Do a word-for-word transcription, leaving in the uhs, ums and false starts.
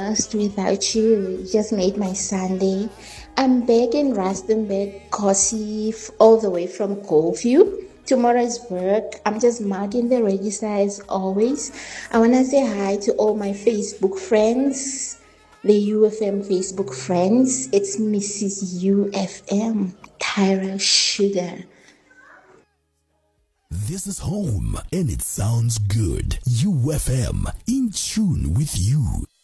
lost without you. You just made my Sunday. I'm back in Rustenburg, Kossi, f- all the way from Coalview. Tomorrow's work. I'm just marking the register as always. I want to say hi to all my Facebook friends, the U F M Facebook friends. It's Missus U F M, Tyra Sugar. This is home and it sounds good. U F M, in tune with you.